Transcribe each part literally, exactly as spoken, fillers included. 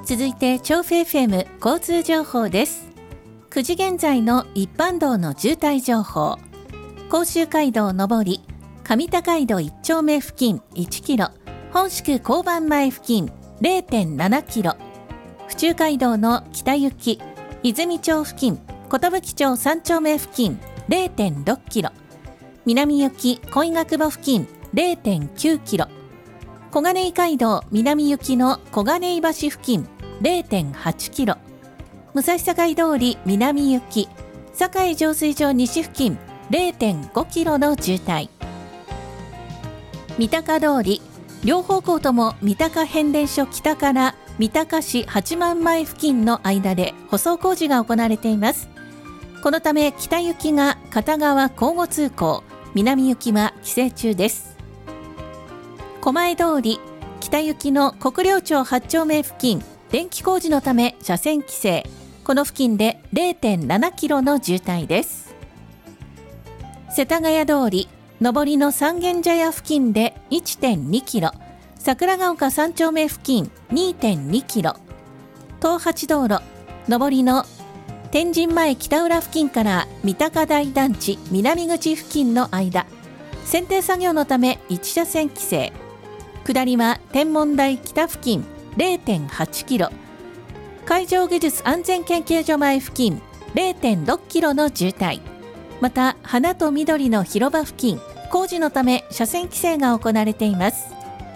続いて調布 エフエム 交通情報です。くじ現在の一般道の渋滞情報。甲州街道上り上高井戸いち丁目付近いちキロ、本宿交番前付近 れいてんななキロ、府中街道の北行き泉町付近寿町さん丁目付近 れいてんろくキロ、南行き恋ヶ久保付近 れいてんきゅうキロ、小金井街道南行きの小金井橋付近 れいてんはちキロ、武蔵境通り南行き堺浄水場西付近 れいてんごキロの渋滞。三鷹通り両方向とも三鷹変電所北から三鷹市八幡前付近の間で舗装工事が行われています。このため北行きが片側交互通行、南行きは規制中です。狛江通り北行きの国領町はち丁目付近、電気工事のため車線規制、この付近で れいてんななキロの渋滞です。世田谷通り上りの三軒茶屋付近で いちてんにキロ、桜ヶ丘さん丁目付近 にてんにキロ、東八道路上りの天神前北浦付近から三鷹台団地南口付近の間、剪定作業のためいち車線規制、下りは天文台北付近 れいてんはちキロ、海上技術安全研究所前付近 れいてんろくキロの渋滞。また花と緑の広場付近、工事のため車線規制が行われています。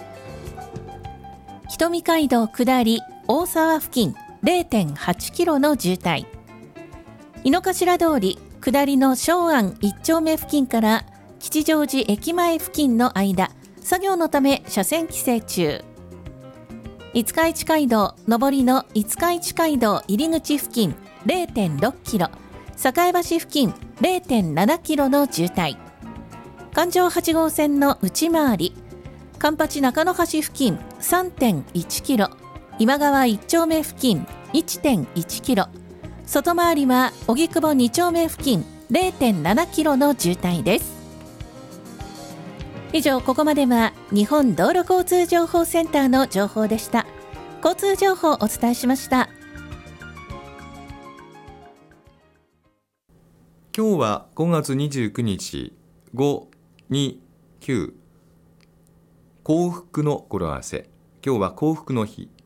瞳街道下り大沢付近 れいてんはちキロの渋滞。井の頭通り下りの松安いち丁目付近から吉祥寺駅前付近の間、作業のため車線規制中。五日市街道上りの五日市街道入り口付近 れいてんろくキロ、栄橋付近 れいてんななキロの渋滞。環状はち号線の内回り環八中野橋付近 さんてんいちキロ、今川いち丁目付近 いってんいちキロ、外回りは荻窪に丁目付近 れいてんななキロの渋滞です。以上、ここまでは日本道路交通情報センターの情報でした。交通情報をお伝えしました。 今日はごがつにじゅうくにち、ご、に、きゅう、幸福の語呂合わせ。今日は幸福の日。